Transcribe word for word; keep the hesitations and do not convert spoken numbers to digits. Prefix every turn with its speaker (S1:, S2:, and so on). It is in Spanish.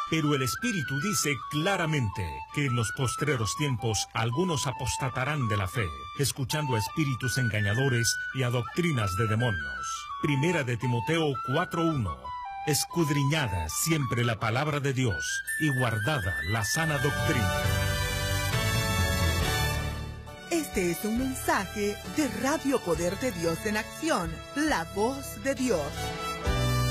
S1: Pero el Espíritu dice claramente que en los postreros tiempos algunos apostatarán de la fe, escuchando a espíritus engañadores y a doctrinas de demonios. Primera de Timoteo cuatro uno. Escudriñada siempre la palabra de Dios y guardada la sana doctrina.
S2: Este es un mensaje de Radio Poder de Dios en Acción, la voz de Dios.